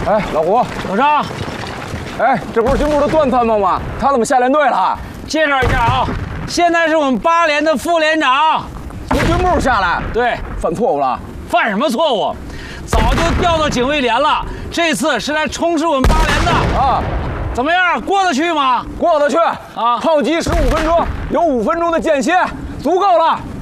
哎，老胡， 董少， 哎，这不是军部的段参谋吗？他怎么下连队了？ 介绍一下啊，现在是我们8连的副连长， 从军部下来， 对， 犯错误了？ 犯什么错误？早就调到警卫连了，这次是来充实我们8连的啊。 怎么样，过得去吗？ 过得去啊！ 炮击15分钟，有5分钟的间歇，足够了。